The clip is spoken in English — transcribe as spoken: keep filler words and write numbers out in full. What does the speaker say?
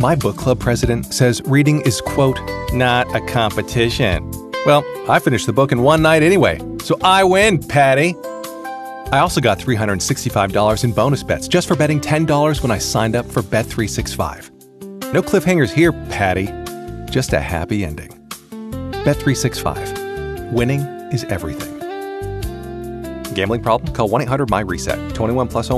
My book club president says reading is, quote, not a competition. Well, I finished the book in one night anyway, so I win, Patty. I also got three hundred sixty-five dollars in bonus bets just for betting ten dollars when I signed up for Bet three sixty-five. No cliffhangers here, Patty. Just a happy ending. Bet three sixty-five. Winning is everything. Gambling problem? Call one eight hundred M Y RESET. twenty-one plus